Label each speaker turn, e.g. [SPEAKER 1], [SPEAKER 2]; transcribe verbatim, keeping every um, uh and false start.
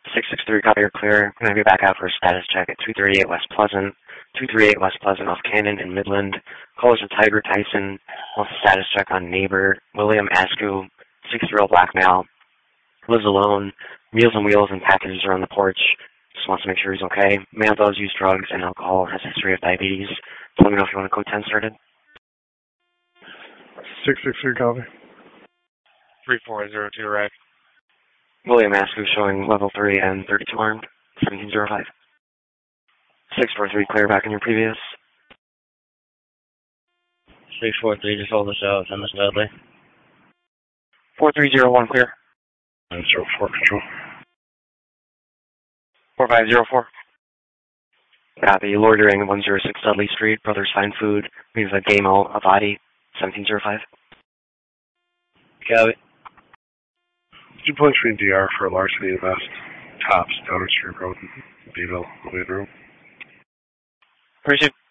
[SPEAKER 1] six six three, copy, you're clear. I'm going to be back out for a status check at two thirty-eight West Pleasant. two thirty-eight West Pleasant off Cannon in Midland. Callers are Tiger Tyson. Wants a status check on neighbor. William Askew, six-year-old black male. Lives alone. Meals on Wheels and packages are on the porch. Just wants to make sure he's okay. Man does use drugs and alcohol. Has a history of diabetes. So let me know if you want a code ten started.
[SPEAKER 2] six six three, copy.
[SPEAKER 3] three four zero two, right.
[SPEAKER 1] William Askew showing level three and thirty-two armed. seventeen zero five. six four three, clear back in your previous.
[SPEAKER 4] six four three, just hold us out. Send us Dudley.
[SPEAKER 1] four three zero one, clear.
[SPEAKER 2] nine zero four, control.
[SPEAKER 1] four five zero four. Copy. Loitering one zero six Dudley Street. Brothers Fine Food. We have a Gamo Avati. seventeen zero five.
[SPEAKER 4] Copy.
[SPEAKER 2] Two points for D R for larceny and vest. Tops, Downer Street Road, Beeville, Wade Road.
[SPEAKER 1] Appreciate it.